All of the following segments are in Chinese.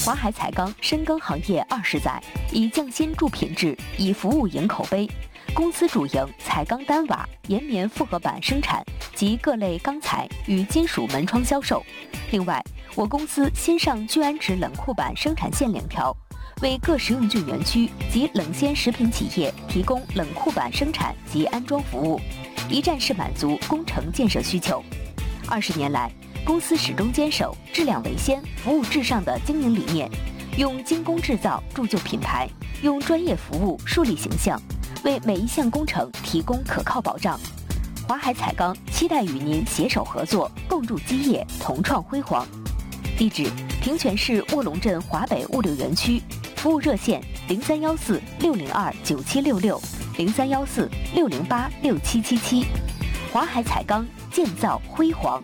华海彩钢深耕行业20载，以匠心铸品质，以服务赢口碑。公司主营彩钢单瓦、岩棉复合板生产及各类钢材与金属门窗销售。另外，我公司新上聚氨酯冷库板生产线2条，为各食用菌园区及冷鲜食品企业提供冷库板生产及安装服务，一站式满足工程建设需求。20年来，公司始终坚守质量为先、服务至上的经营理念，用精工制造铸就品牌，用专业服务树立形象，为每一项工程提供可靠保障。华海彩钢期待与您携手合作，共筑基业，同创辉煌。地址：平泉市卧龙镇华北物流园区，服务热线0314-602-9766，0314-608-6777。华海彩钢，建造辉煌。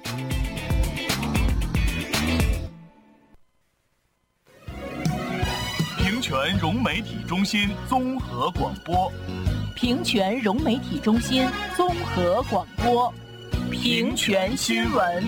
平泉融媒体中心综合广播， 平泉融媒体中心综合广播，平泉新闻。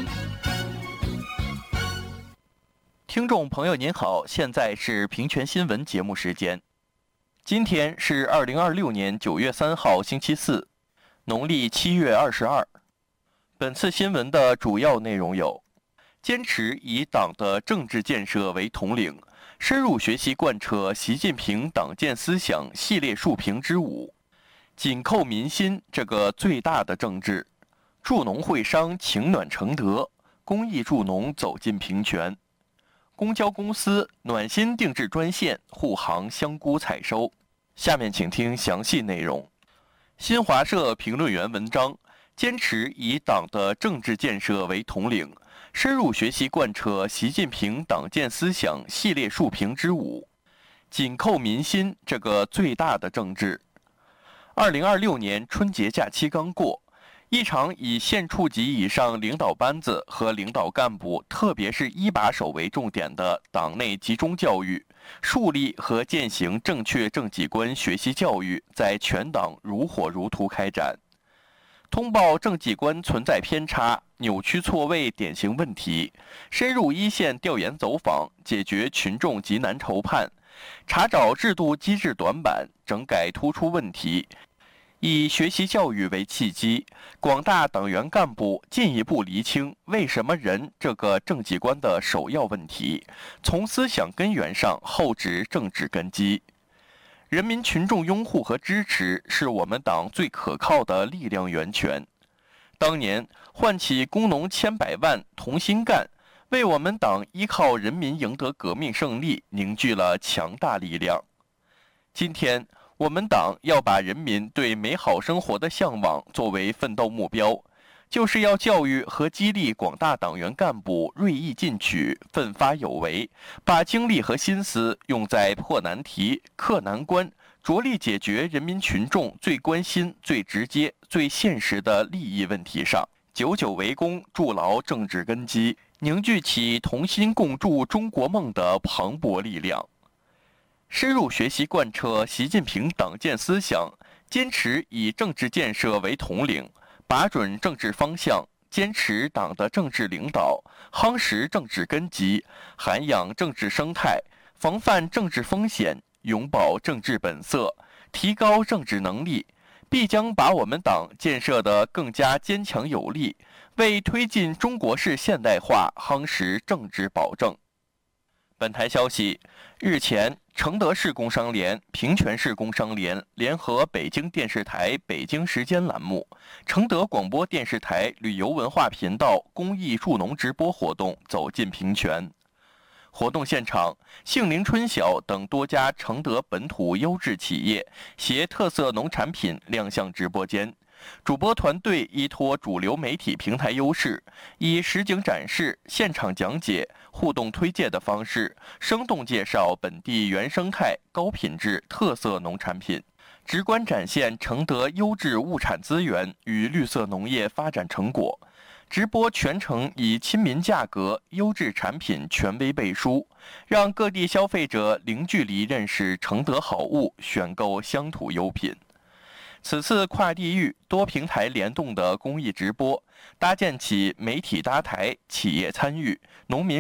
听众朋友您好，现在是平泉新闻节目时间。今天是2026年9月3号星期四，农历7月22。本次新闻的主要内容有：坚持以党的政治建设为统领，深入学习贯彻习近平党建思想系列述评之5，紧扣民心这个最大的政治，助农惠商情暖承德，公益助农走进平泉。公交公司暖心定制专线护航香菇采收。下面请听详细内容。新华社评论员文章：坚持以党的政治建设为统领，深入学习贯彻习近平党建思想系列述评之5，紧扣民心这个最大的政治。2026年春节假期刚过，一场以县处级以上领导班子和领导干部，特别是一把手为重点的党内集中教育、树立和践行正确政绩观学习教育在全党如火如荼开展。通报政绩观存在偏差、扭曲错位典型问题，深入一线调研走访，解决群众急难愁盼，查找制度机制短板，整改突出问题。以学习教育为契机，广大党员干部进一步厘清为什么人这个政绩观的首要问题，从思想根源上厚植政治根基。人民群众拥护和支持是我们党最可靠的力量源泉。当年唤起工农千百万同心干，为我们党依靠人民赢得革命胜利凝聚了强大力量。今天我们党要把人民对美好生活的向往作为奋斗目标，就是要教育和激励广大党员干部锐意进取、奋发有为，把精力和心思用在破难题、克难关，着力解决人民群众最关心、最直接、最现实的利益问题上，久久为功，筑牢政治根基，凝聚起同心共筑中国梦的磅礴力量。深入学习贯彻习近平党建思想，坚持以政治建设为统领，把准政治方向，坚持党的政治领导，夯实政治根基，涵养政治生态，防范政治风险，永葆政治本色，提高政治能力，必将把我们党建设得更加坚强有力，为推进中国式现代化夯实政治保证。本台消息，日前，承德市工商联、平泉市工商联联合北京电视台北京时间栏目、承德广播电视台旅游文化频道公益助农直播活动走进平泉。活动现场，杏林春晓等多家承德本土优质企业携特色农产品亮相直播间。主播团队依托主流媒体平台优势，以实景展示、现场讲解、互动推介的方式，生动介绍本地原生态、高品质特色农产品，直观展现承德优质物产资源与绿色农业发展成果。直播全程以亲民价格、优质产品权威背书，让各地消费者零距离认识承德好物，选购乡土优品。此次跨地域、多平台联动的公益直播，搭建起媒体搭台、企业参与、农民